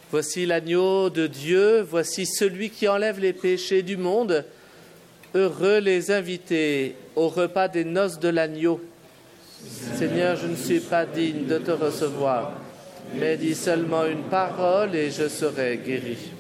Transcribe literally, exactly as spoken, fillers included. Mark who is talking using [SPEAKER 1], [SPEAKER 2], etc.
[SPEAKER 1] Voici l'agneau de Dieu, voici celui qui enlève les péchés du monde. Heureux les invités au repas des noces de l'agneau. Seigneur, je ne suis pas digne de te recevoir, mais dis seulement une parole et je serai guéri.